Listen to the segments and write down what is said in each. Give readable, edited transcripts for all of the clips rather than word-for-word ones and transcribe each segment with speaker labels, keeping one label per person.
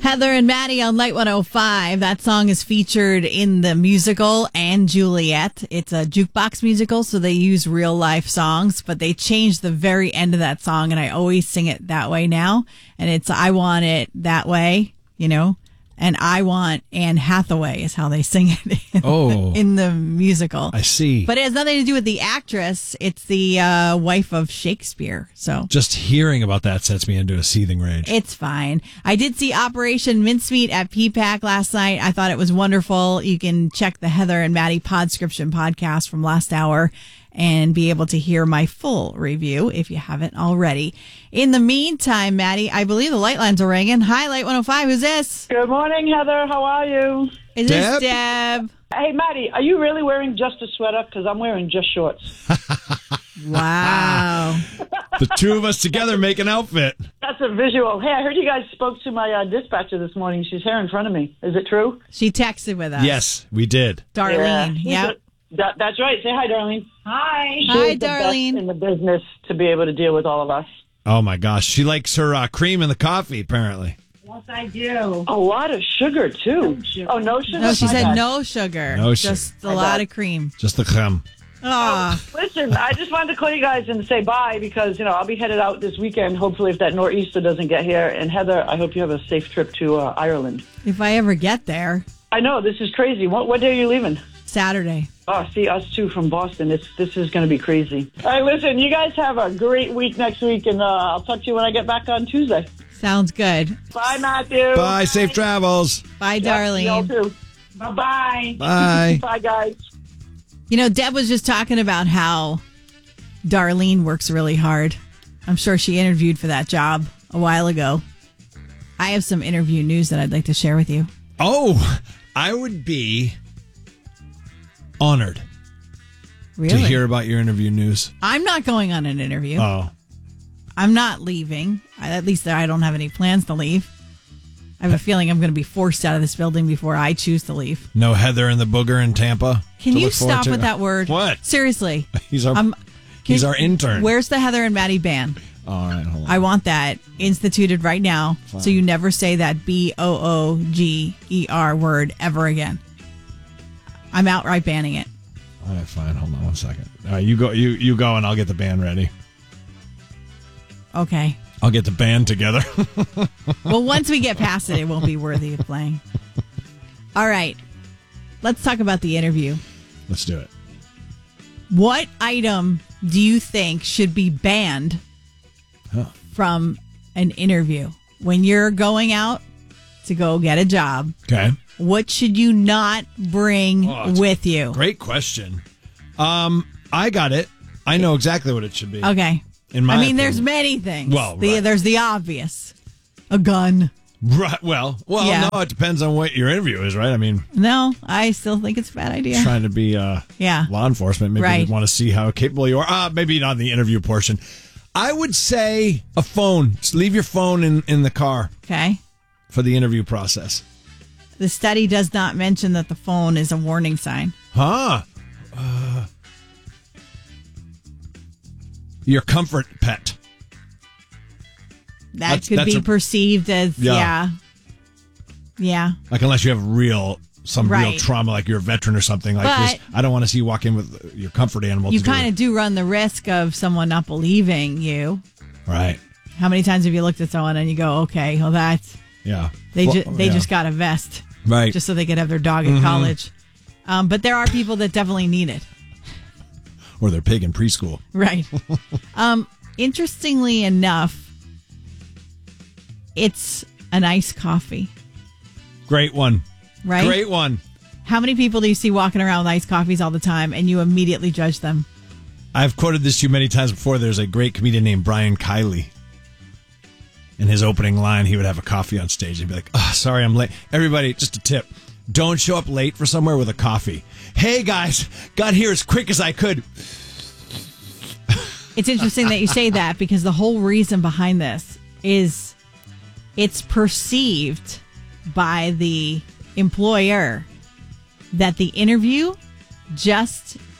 Speaker 1: Heather and Maddie on Light 105. That song is featured in the musical and Juliet. It's a jukebox musical, so they use real life songs, but they changed the very end of that song, and I always sing it that way now. And it's I Want It That Way, you know, and I Want Anne Hathaway is how they sing it in the musical.
Speaker 2: I see.
Speaker 1: But it has nothing to do with the actress. It's the wife of Shakespeare. So
Speaker 2: just hearing about that sets me into a seething rage.
Speaker 1: It's fine. I did see Operation Mincemeat at PPAC last night. I thought it was wonderful. You can check the Heather and Maddie Podscription podcast from last hour and be able to hear my full review if you haven't already. In the meantime, Maddie, I believe the light lines are ringing. Hi, Light 105. Who's this?
Speaker 3: Good morning, Heather. How are you?
Speaker 1: Is this Deb?
Speaker 3: Hey, Maddie, are you really wearing just a sweater? Because I'm wearing just shorts.
Speaker 1: Wow.
Speaker 2: The two of us together make an outfit.
Speaker 3: That's a visual. Hey, I heard you guys spoke to my dispatcher this morning. She's here in front of me. Is it true?
Speaker 1: She texted with us.
Speaker 2: Yes, we did.
Speaker 1: Darlene.
Speaker 3: Yeah. That's right. Say hi, Darlene. Hi.
Speaker 1: Hi, Darlene.
Speaker 3: Best in the business to be able to deal with all of us.
Speaker 2: Oh, my gosh. She likes her cream in the coffee, apparently.
Speaker 4: Yes, I do.
Speaker 3: A lot of sugar, too. Oh, no sugar?
Speaker 1: No, she said no sugar.
Speaker 2: No sugar.
Speaker 1: Just a lot of cream.
Speaker 2: Just the creme.
Speaker 3: Listen, I just wanted to call you guys and say bye because, I'll be headed out this weekend, hopefully, if that nor'easter doesn't get here. And, Heather, I hope you have a safe trip to Ireland.
Speaker 1: If I ever get there.
Speaker 3: I know, this is crazy. What day are you leaving?
Speaker 1: Saturday.
Speaker 3: Oh, see, us too from Boston. This is going to be crazy. All right, listen, you guys have a great week next week, and I'll talk to you when I get back on Tuesday.
Speaker 1: Sounds good.
Speaker 3: Bye, Matthew.
Speaker 2: Bye. Safe travels.
Speaker 1: Bye, Darlene.
Speaker 3: Y'all too.
Speaker 4: Bye-bye.
Speaker 2: Bye.
Speaker 3: Bye, guys.
Speaker 1: Deb was just talking about how Darlene works really hard. I'm sure she interviewed for that job a while ago. I have some interview news that I'd like to share with you.
Speaker 2: Oh, I would be honored
Speaker 1: Really?
Speaker 2: to hear about your interview news.
Speaker 1: I'm not going on an interview.
Speaker 2: Oh.
Speaker 1: I'm not leaving. At least I don't have any plans to leave. I have a feeling I'm going to be forced out of this building before I choose to leave.
Speaker 2: No Heather and the Booger in Tampa?
Speaker 1: Can you stop with that word?
Speaker 2: What?
Speaker 1: Seriously.
Speaker 2: He's our intern.
Speaker 1: Where's the Heather and Maddie ban?
Speaker 2: All right, hold on.
Speaker 1: I want that instituted right now.
Speaker 2: Fine.
Speaker 1: So you never say that BOOGER word ever again. I'm outright banning it.
Speaker 2: All right, fine. Hold on one second. All right, you go. You go, and I'll get the band ready.
Speaker 1: Okay.
Speaker 2: I'll get the band together.
Speaker 1: Well, once we get past it, it won't be worthy of playing. All right. Let's talk about the interview.
Speaker 2: Let's do it.
Speaker 1: What item do you think should be banned from an interview? When you're going out to go get a job,
Speaker 2: Okay.
Speaker 1: what should you not bring with you?
Speaker 2: Great question. I got it. I know exactly what it should be.
Speaker 1: Okay. There's many things.
Speaker 2: Well, right.
Speaker 1: There's the obvious. A gun.
Speaker 2: Right. Well,
Speaker 1: Yeah.
Speaker 2: no, it depends on what your interview is, right? I mean,
Speaker 1: No, I still think it's a bad idea.
Speaker 2: trying to be law enforcement, maybe
Speaker 1: Right.
Speaker 2: they want to see how capable you are. Maybe not the interview portion. I would say a phone. Just leave your phone in the car
Speaker 1: Okay.
Speaker 2: for the interview process.
Speaker 1: The study does not mention that the phone is a warning sign.
Speaker 2: Huh. Your comfort pet.
Speaker 1: That could be perceived as, yeah.
Speaker 2: Like unless you have real
Speaker 1: Right.
Speaker 2: trauma, like you're a veteran or something like this.
Speaker 1: But-
Speaker 2: I don't want to see you walk in with your comfort animal.
Speaker 1: You
Speaker 2: to do
Speaker 1: kind of do run the risk of someone not believing you.
Speaker 2: Right.
Speaker 1: How many times have you looked at someone and you go, okay, well, that's,
Speaker 2: Yeah.
Speaker 1: they
Speaker 2: Yeah.
Speaker 1: just got a vest.
Speaker 2: Right.
Speaker 1: Just so they could have their dog at college. But there are people that definitely need it.
Speaker 2: Or their pig in preschool.
Speaker 1: Right. Interestingly enough, it's an iced coffee,
Speaker 2: Great one.
Speaker 1: right?
Speaker 2: Great one.
Speaker 1: How many people do you see walking around with iced coffees all the time and you immediately judge them?
Speaker 2: I've quoted this to you many times before. There's a great comedian named Brian Kiley. In his opening line, he would have a coffee on stage and be like, "Oh, sorry, I'm late. Everybody, just a tip. Don't show up late for somewhere with a coffee. Hey, guys, got here as quick as I could."
Speaker 1: It's interesting that you say that because the whole reason behind this is it's perceived by the employer that the interview just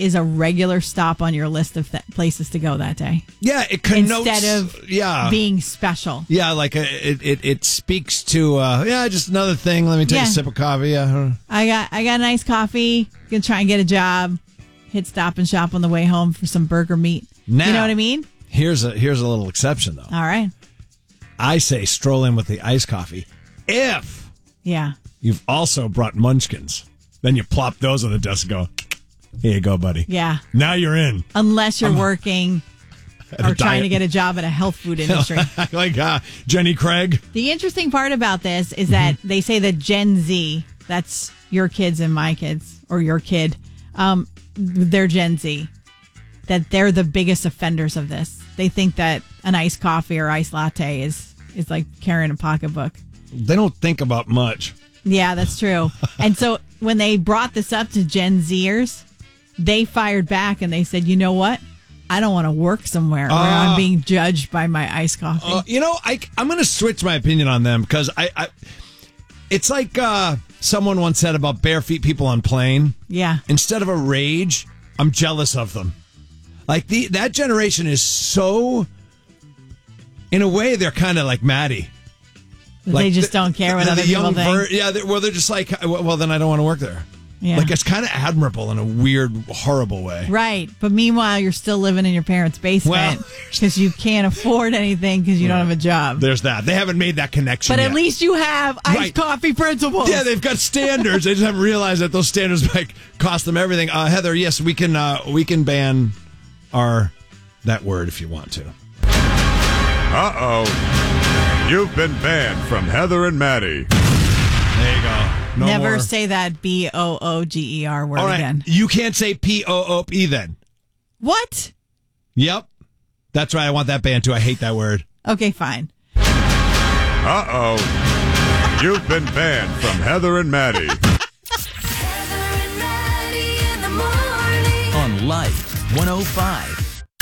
Speaker 1: is a regular stop on your list of places to go that day.
Speaker 2: Yeah, it connotes
Speaker 1: Instead of being special.
Speaker 2: Yeah, like it speaks to just another thing. Let me take a sip of coffee. Yeah,
Speaker 1: I got a nice coffee. Gonna try and get a job. Hit Stop and Shop on the way home for some burger meat.
Speaker 2: Now,
Speaker 1: you know what I mean?
Speaker 2: Here's a little exception though.
Speaker 1: All right.
Speaker 2: I say stroll in with the iced coffee if you've also brought munchkins. Then you plop those on the desk and go, here you go, buddy.
Speaker 1: Yeah.
Speaker 2: Now you're in.
Speaker 1: Unless you're working or trying to get a job in a health food industry.
Speaker 2: Like Jenny Craig.
Speaker 1: The interesting part about this is that they say that Gen Z, that's your kids and my kids, or your kid, they're Gen Z, that they're the biggest offenders of this. They think that an iced coffee or iced latte is like carrying a pocketbook.
Speaker 2: They don't think about much.
Speaker 1: Yeah, that's true. And so when they brought this up to Gen Zers, they fired back and they said, you know what? I don't want to work somewhere where I'm being judged by my iced coffee.
Speaker 2: I'm going to switch my opinion on them because I it's like someone once said about bare feet people on plane.
Speaker 1: Yeah.
Speaker 2: Instead of a rage, I'm jealous of them. Like that generation is so, in a way, they're kind of like Maddie.
Speaker 1: Like they just don't care what other people think.
Speaker 2: They're just like, well, then I don't want to work there.
Speaker 1: Yeah.
Speaker 2: Like it's kind of admirable in a weird, horrible way.
Speaker 1: Right. But meanwhile, you're still living in your parents' basement because you can't afford anything because you don't have a job.
Speaker 2: There's that. They haven't made that connection
Speaker 1: But
Speaker 2: yet.
Speaker 1: at least you have iced coffee principles.
Speaker 2: Yeah, they've got standards. They just haven't realized that those standards might cost them everything. Heather, yes, we can ban that word if you want to.
Speaker 5: Uh-oh. You've been banned from Heather and Maddie.
Speaker 2: There you go. No
Speaker 1: Never
Speaker 2: more.
Speaker 1: say that BOOGER word
Speaker 2: All right.
Speaker 1: again.
Speaker 2: You can't say POOP then.
Speaker 1: What?
Speaker 2: Yep. That's right. I want that banned too. I hate that word.
Speaker 1: Okay, fine.
Speaker 5: Uh-oh. You've been banned from Heather and Maddie.
Speaker 6: Heather and Maddie in the morning.
Speaker 7: On Life 105.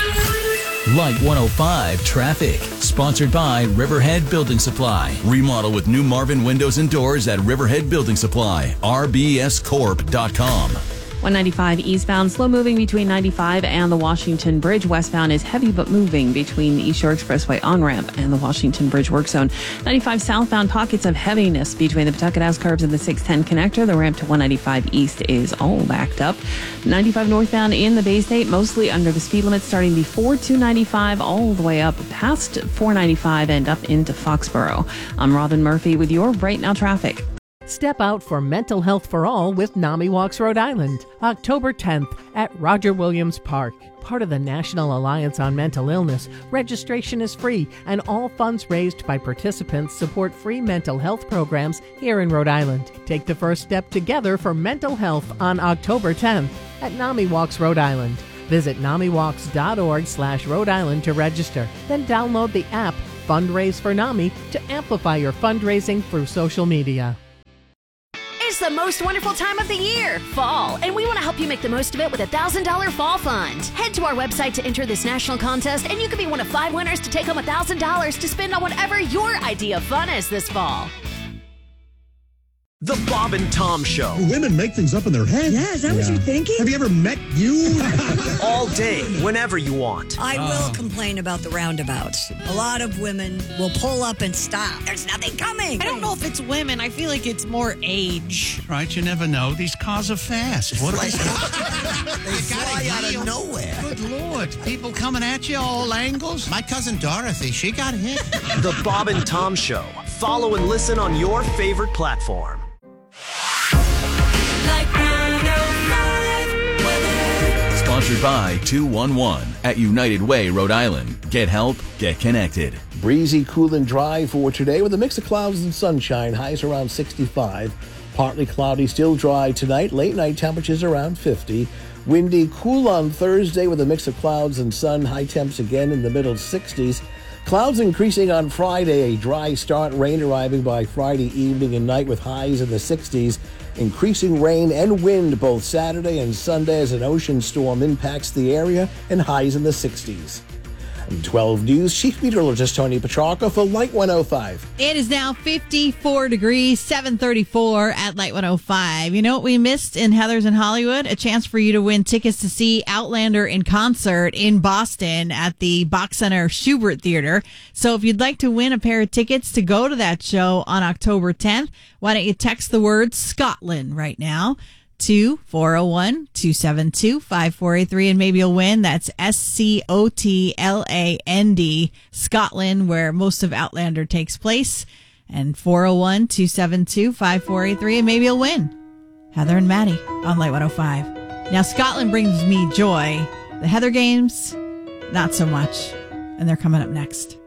Speaker 7: Light 105 Traffic. Sponsored by Riverhead Building Supply. Remodel with new Marvin windows and doors at Riverhead Building Supply. RBScorp.com.
Speaker 8: 195 eastbound, slow moving between 95 and the Washington Bridge. Westbound is heavy but moving between the East Shore Expressway on-ramp and the Washington Bridge work zone. 95 southbound, pockets of heaviness between the Pawtucket House curves and the 610 connector. The ramp to 195 east is all backed up. 95 northbound in the Bay State, mostly under the speed limit, starting before 295 all the way up past 495 and up into Foxborough. I'm Robin Murphy with your Right Now traffic.
Speaker 9: Step out for Mental Health for All with NAMI Walks Rhode Island, October 10th at Roger Williams Park. Part of the National Alliance on Mental Illness, registration is free and all funds raised by participants support free mental health programs here in Rhode Island. Take the first step together for mental health on October 10th at NAMI Walks Rhode Island. Visit NAMIWalks.org/Rhode Island to register. Then download the app Fundraise for NAMI to amplify your fundraising through social media.
Speaker 10: It's the most wonderful time of the year, fall, and we want to help you make the most of it with a $1,000 fall fund. Head to our website to enter this national contest, and you could be one of 5 winners to take home $1,000 to spend on whatever your idea of fun is this fall.
Speaker 11: The Bob and Tom Show.
Speaker 12: Women make things up in their head.
Speaker 13: Yeah, is that what you're thinking?
Speaker 12: Have you ever met you?
Speaker 11: All day, whenever you want.
Speaker 13: I will complain about the roundabouts. A lot of women will pull up and stop. There's nothing coming.
Speaker 14: I don't know if it's women. I feel like it's more age.
Speaker 15: Right, you never know. These cars are fast. What
Speaker 11: They fly out of nowhere.
Speaker 15: Good Lord. People coming at you all angles. My cousin Dorothy, she got hit.
Speaker 11: The Bob and Tom Show. Follow and listen on your favorite platform.
Speaker 7: Sponsored by 211 at United Way, Rhode Island. Get help, get connected.
Speaker 16: Breezy, cool, and dry for today with a mix of clouds and sunshine. Highs around 65. Partly cloudy, still dry tonight. Late night temperatures around 50. Windy, cool on Thursday with a mix of clouds and sun. High temps again in the middle 60s. Clouds increasing on Friday. A dry start. Rain arriving by Friday evening and night with highs in the 60s. Increasing rain and wind both Saturday and Sunday as an ocean storm impacts the area and highs in the 60s. And 12 News Chief Meteorologist Tony Petrarca for Light 105.
Speaker 1: It is now 54 degrees, 734 at Light 105. You know what we missed in Heather's in Hollywood? A chance for you to win tickets to see Outlander in concert in Boston at the Box Center Schubert Theater. So if you'd like to win a pair of tickets to go to that show on October 10th, why don't you text the word Scotland right now to 401-272-5483, and maybe you'll win. That's SCOTLAND, Scotland, where most of Outlander takes place. And 401-272-5483, and maybe you'll win. Heather and Maddie on Light 105. Now, Scotland brings me joy. The Heather games, not so much. And they're coming up next.